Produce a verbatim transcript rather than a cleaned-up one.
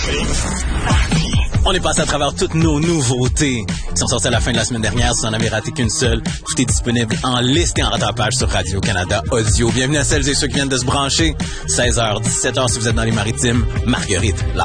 On est passé à travers toutes nos nouveautés qui sont sorties à la fin de la semaine dernière. Si vous en avez raté qu'une seule, tout est disponible en liste et en rattrapage sur Radio-Canada Audio. Bienvenue à celles et ceux qui viennent de se brancher. seize heures, dix-sept heures si vous êtes dans les Maritimes. Marguerite.